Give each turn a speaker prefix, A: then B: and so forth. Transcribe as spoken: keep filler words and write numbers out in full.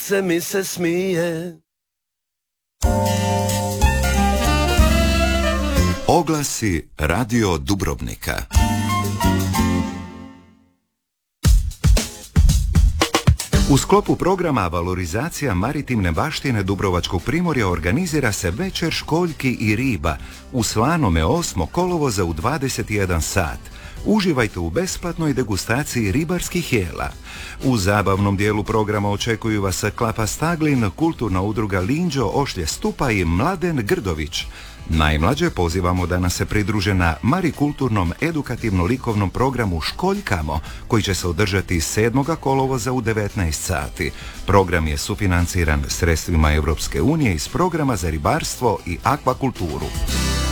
A: srce mi se smije.
B: Oglasi Radio Dubrovnika. U sklopu programa Valorizacija maritimne baštine Dubrovačkog primorja organizira se večer školjki i riba u Slanome osmog kolovoza u dvadeset i jedan sat. Uživajte u besplatnoj degustaciji ribarskih jela. U zabavnom dijelu programa očekuju vas Klapa Staglin, kulturna udruga Linđo, Ošlje Stupa i Mladen Grdović. Najmlađe pozivamo da nas se pridruže na marikulturnom edukativno-likovnom programu Školjkamo, koji će se održati sedmog kolovoza u devetnaest sati. Program je sufinanciran sredstvima Europske unije iz programa za ribarstvo i akvakulturu.